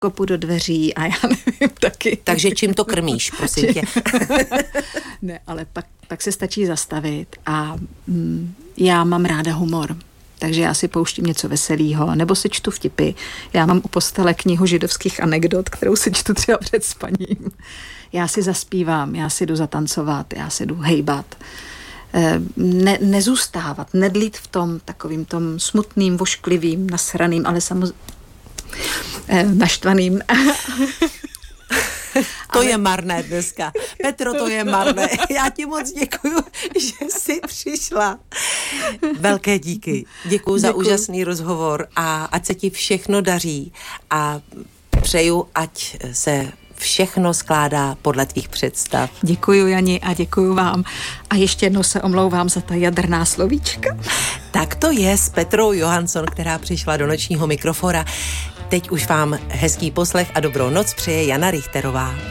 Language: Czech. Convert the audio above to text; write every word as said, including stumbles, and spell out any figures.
kopu do dveří a já nevím taky. Takže čím to krmíš, prosím tě? Ne, ale pak, pak se stačí zastavit a mm, já mám ráda humor. Takže já si pouštím něco veselého, nebo si čtu vtipy. Já mám u postele knihu židovských anekdot, kterou si čtu třeba před spaním. Já si zaspívám, já si jdu zatancovat, já si jdu hejbat. Ne, nezůstávat, nedlít v tom takovým tom smutným, vošklivým, nasraným, ale samozřejmě naštvaným. To ale... je marné dneska. Petro, to je marné. Já ti moc děkuju, že jsi přišla. Velké díky. Děkuju za úžasný rozhovor a ať se ti všechno daří a přeju, ať se všechno skládá podle tvých představ. Děkuju, Jani, a děkuju vám. A ještě jednou se omlouvám za ta jadrná slovíčka. Tak to je s Petrou Johansson, která přišla do nočního mikrofona. Teď už vám hezký poslech a dobrou noc přeje Jana Richterová.